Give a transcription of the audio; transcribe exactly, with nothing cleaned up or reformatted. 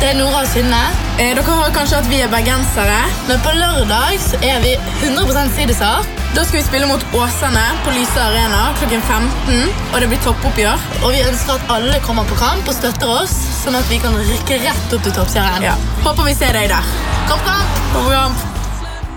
Det er Nora og Synne. Eh, dere har kanskje at vi er bergensere. Men på lørdag så er vi hundre prosent sideser. Da skal vi spille mot Åsane på Lyse Arena klokken femten, og det blir toppoppgjør. Og vi ønsker at alle kommer på kamp og støtter oss, sånn at vi kan rykke rett opp til toppserien. Ja. Håper vi ser deg der. Kamp, kamp! Kamp, kamp!